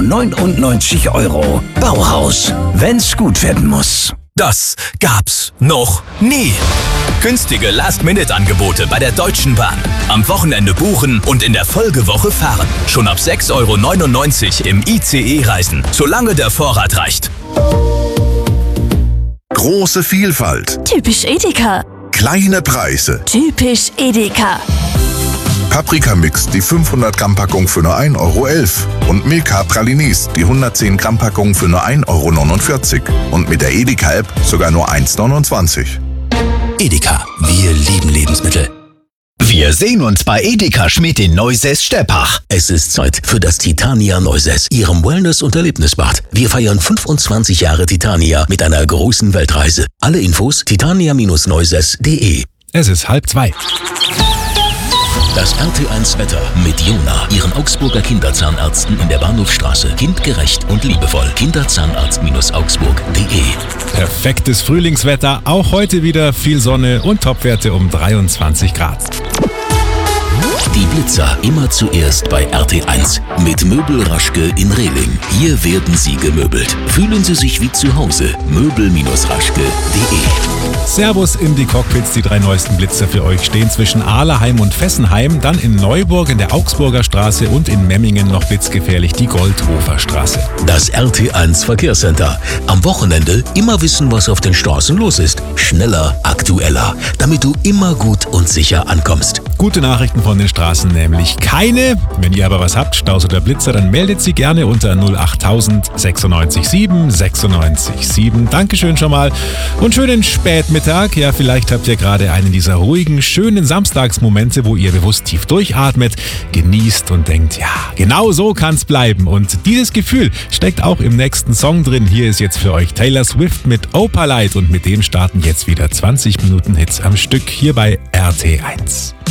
nur 99 €. Bauhaus, wenn's gut werden muss. Das gab's noch nie. Günstige Last-Minute-Angebote bei der Deutschen Bahn. Am Wochenende buchen und in der Folgewoche fahren. Schon ab 6,99 € im ICE reisen, solange der Vorrat reicht. Große Vielfalt. Typisch Edeka. Kleine Preise. Typisch Edeka. Paprikamix, die 500 Gramm Packung für nur 1,11 € und Milka Pralinis, die 110 Gramm Packung für nur 1,49 € und mit der Edeka-App sogar nur 1,29 €. Edeka, wir lieben Lebensmittel. Wir sehen uns bei Edeka Schmidt in Neusäß-Steppach. Es ist Zeit für das Titania Neusäß, Ihrem Wellness- und Erlebnisbad. Wir feiern 25 Jahre Titania mit einer großen Weltreise. Alle Infos titania-neusäß.de. Es ist 1:30. Das RT1-Wetter mit Jona, Ihren Augsburger Kinderzahnärzten in der Bahnhofstraße. Kindgerecht und liebevoll. Kinderzahnarzt-augsburg.de. Perfektes Frühlingswetter, auch heute wieder viel Sonne und Topwerte um 23 Grad. Die Blitzer immer zuerst bei RT1 mit Möbel Raschke in Rehling. Hier werden Sie gemöbelt. Fühlen Sie sich wie zu Hause. Möbel-raschke.de. Servus in die Cockpits, die 3 neuesten Blitzer für euch stehen zwischen Ahleheim und Fessenheim, dann in Neuburg in der Augsburger Straße und in Memmingen noch blitzgefährlich die Goldhofer Straße. Das RT1 Verkehrscenter. Am Wochenende immer wissen, was auf den Straßen los ist. Schneller, aktueller, damit du immer gut und sicher ankommst. Gute Nachrichten von den Straßen nämlich keine. Wenn ihr aber was habt, Staus oder Blitzer, dann meldet sie gerne unter 08000 96 7 96 7. Dankeschön schon mal und schönen Spätmittag. Ja, vielleicht habt ihr gerade einen dieser ruhigen, schönen Samstagsmomente, wo ihr bewusst tief durchatmet, genießt und denkt, ja, genau so kann's bleiben. Und dieses Gefühl steckt auch im nächsten Song drin. Hier ist jetzt für euch Taylor Swift mit Opalite und mit dem starten jetzt wieder 20 Minuten Hits am Stück hier bei RT1.